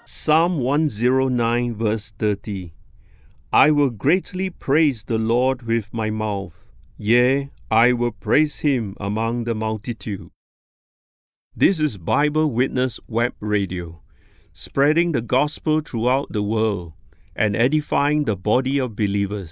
Psalm 109 verse 30. I will greatly praise the Lord with my mouth. Yea, I will praise him among the multitude. This is Bible Witness Web Radio, spreading the gospel throughout the world and edifying the body of believers.